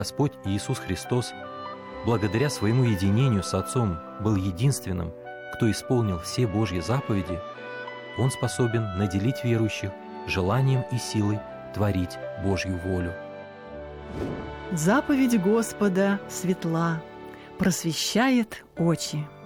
Господь Иисус Христос, благодаря своему единению с Отцом, был единственным, кто исполнил все Божьи заповеди, Он способен наделить верующих желанием и силой творить Божью волю. Заповедь Господа светла, просвещает очи.